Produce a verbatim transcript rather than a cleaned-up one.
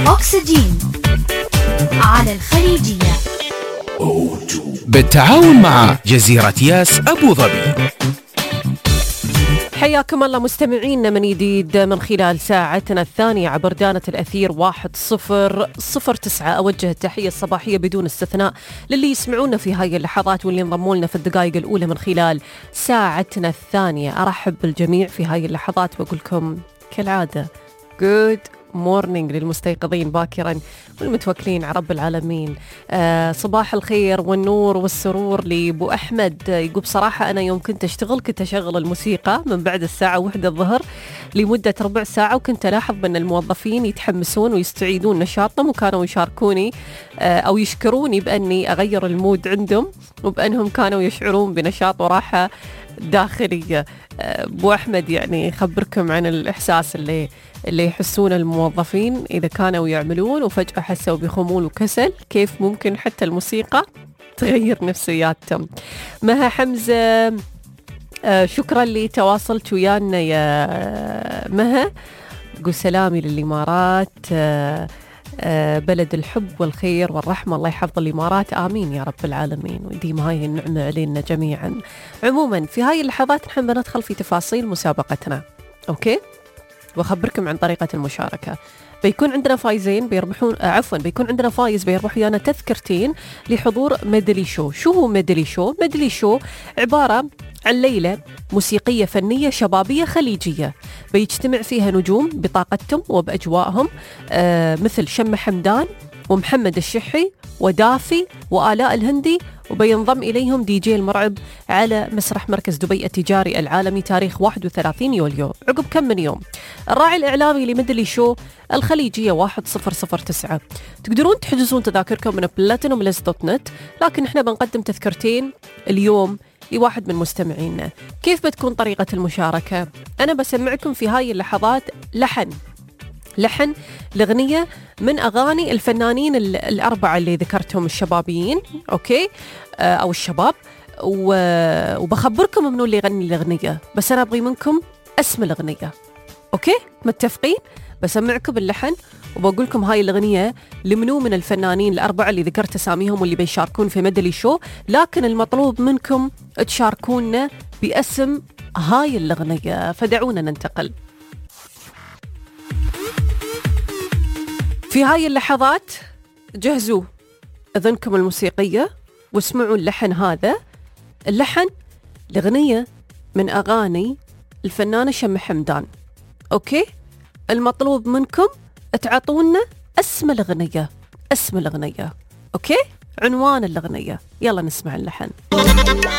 أكسجين على الخليجية بالتعاون مع جزيرة ياس أبو ظبي. حياكم الله مستمعينا من جديد من خلال ساعتنا الثانية عبر دانة الأثير واحد صفر صفر تسعة. أوجه التحية الصباحية بدون استثناء للي يسمعونا في هاي اللحظات واللي انضموا لنا في الدقائق الأولى من خلال ساعتنا الثانية. أرحب بالجميع في هاي اللحظات وأقولكم كالعادة good مورنينج للمستيقظين باكرا والمتوكلين على رب العالمين. آه صباح الخير والنور والسرور لأبو أحمد. يقول بصراحة أنا يوم كنت أشتغل كنت أشغل الموسيقى من بعد الساعة واحدة الظهر لمدة ربع ساعة، وكنت ألاحظ بأن الموظفين يتحمسون ويستعيدون نشاطهم، وكانوا يشاركوني آه أو يشكروني بأني أغير المود عندهم، وبأنهم كانوا يشعرون بنشاط وراحة داخلية. أبو أحمد يعني خبركم عن الإحساس اللي اللي يحسون الموظفين إذا كانوا يعملون وفجأة حسوا بخمول وكسل، كيف ممكن حتى الموسيقى تغير نفسياتهم. مها حمزة آه شكرا لي تواصلت ويانا يا مها. قل سلامي للإمارات، آه آه بلد الحب والخير والرحمة، الله يحفظ الإمارات آمين يا رب العالمين ويديم هاي النعمة علينا جميعا. عموما في هاي اللحظات نحن بندخل في تفاصيل مسابقتنا، أوكي؟ وأخبركم عن طريقة المشاركة. بيكون عندنا فايزين بيربحون آه عفوا بيكون عندنا فايز بيربح ويانا تذكرتين لحضور ميدلي شو. شو هو ميدلي شو؟ ميدلي شو عبارة عن ليلة موسيقية فنية شبابية خليجية بيجتمع فيها نجوم بطاقتهم وبأجوائهم، آه مثل شمة حمدان ومحمد الشحي ودافي وآلاء الهندي، وبينضم إليهم دي جي المرعب على مسرح مركز دبي التجاري العالمي تاريخ واحد وثلاثين يوليو. عقب كم من يوم الراعي الإعلامي لميدلي شو الخليجية واحد صفر صفر تسعة. تقدرون تحجزون تذاكركم من بلاتينوم ليست دوت نت، لكن احنا بنقدم تذكرتين اليوم لواحد من مستمعينا. كيف بتكون طريقة المشاركة؟ أنا بسمعكم في هاي اللحظات لحن لحن لأغنية من أغاني الفنانين الأربعة اللي ذكرتهم الشبابيين، أوكي؟ آه أو الشباب، وبخبركم منو اللي يغني الأغنية، بس أنا أبغي منكم اسم الأغنية، أوكي؟ متفقين؟ بسمعكم اللحن وبقولكم هاي الأغنية لمنو من الفنانين الأربعة اللي ذكرت أساميهم واللي بيشاركون في ميدلي شو، لكن المطلوب منكم تشاركونا باسم هاي الأغنية. فدعونا ننتقل في هاي اللحظات. جهزوا أذنكم الموسيقية واسمعوا اللحن هذا. اللحن لأغنية من أغاني الفنانة شمة حمدان، أوكي؟ المطلوب منكم تعطونا اسم الأغنية، اسم الأغنية، أوكي؟ عنوان الأغنية. يلا نسمع اللحن.